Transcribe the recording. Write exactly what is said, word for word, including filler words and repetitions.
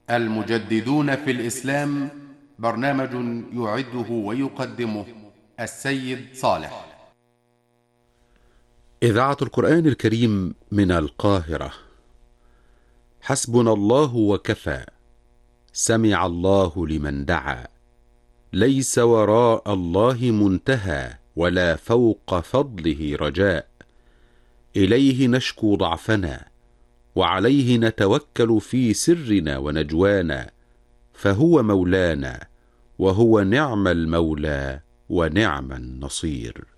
المجددون في الإسلام، برنامج يعده ويقدمه السيد صالح. إذاعة القرآن الكريم من القاهرة. حسبنا الله وكفى. سمع الله لمن دعا. ليس وراء الله منتهى، ولا فوق فضله رجاء. إليه نشكو ضعفنا، وعليه نتوكل في سرنا ونجوانا. فهو مولانا، وهو نعم المولى ونعم النصير.